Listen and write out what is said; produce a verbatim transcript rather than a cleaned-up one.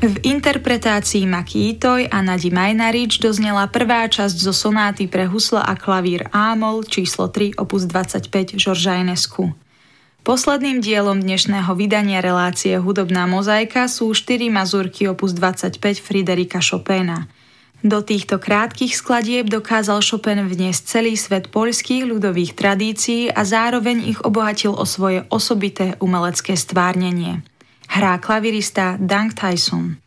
V interpretácii Maki Itoi a Nadi Majnarič doznela prvá časť zo sonáty pre husle a klavír A-moll číslo tri opus dvadsaťpäť Georgea Enescu. Posledným dielom dnešného vydania relácie Hudobná mozaika sú štyri mazurky opus dvadsaťpäť Friderika Chopina. Do týchto krátkych skladieb dokázal Chopin vniesť celý svet poľských ľudových tradícií a zároveň ich obohatil o svoje osobité umelecké stvárnenie. Hrá klavirista Dang Tae-sun.